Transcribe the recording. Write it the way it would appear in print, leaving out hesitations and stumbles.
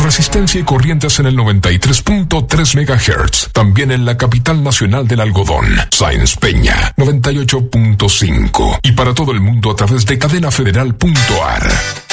resistencia y corrientes en el 93.3 MHz. También en la capital nacional del algodón, Sáenz Peña, 98.5. Y para todo el mundo a través de cadenafederal.ar.